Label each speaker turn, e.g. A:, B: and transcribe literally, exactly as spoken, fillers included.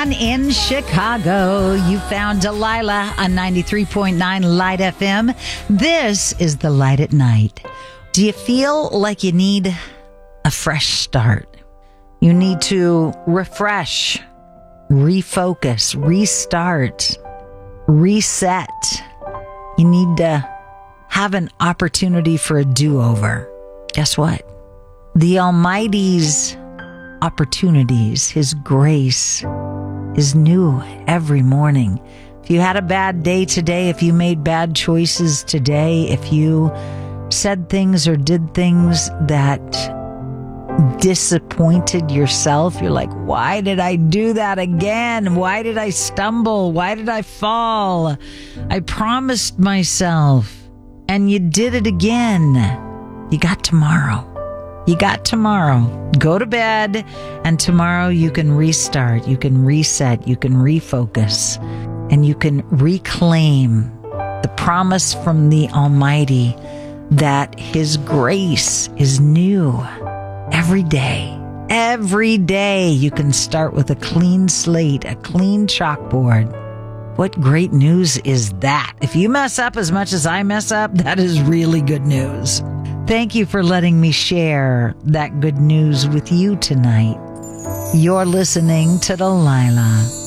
A: on in Chicago. You found Delilah on ninety-three point nine Light F M. This is the Light at Night. Do you feel like you need a fresh start? You need to refresh, refocus, restart, reset. You need to have an opportunity for a do-over. Guess what? The Almighty's opportunities, His grace is new every morning. If you had a bad day today, if you made bad choices today, if you said things or did things that disappointed yourself, you're like, why did I do that again? Why did I stumble? Why did I fall? I promised myself and you did it again. You got tomorrow. You got tomorrow. Go to bed, and tomorrow you can restart, you can reset, you can refocus, and you can reclaim the promise from the Almighty that His grace is new every day. Every day you can start with a clean slate, a clean chalkboard. What great news is that? If you mess up as much as I mess up, that is really good news. Thank you for letting me share that good news with you tonight. You're listening to Delilah.